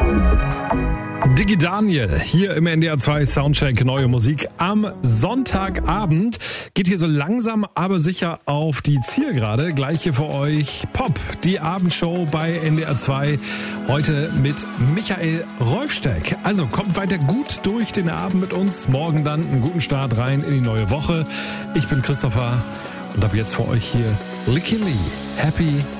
Diggi Daniel, hier im NDR 2 Soundcheck, neue Musik am Sonntagabend. Geht hier so langsam, aber sicher auf die Zielgerade. Gleich hier für euch Pop, die Abendshow bei NDR 2. Heute mit Michael Rolfsteck. Also kommt weiter gut durch den Abend mit uns. Morgen dann einen guten Start rein in die neue Woche. Ich bin Christopher und habe jetzt für euch hier Licky Lee, Happy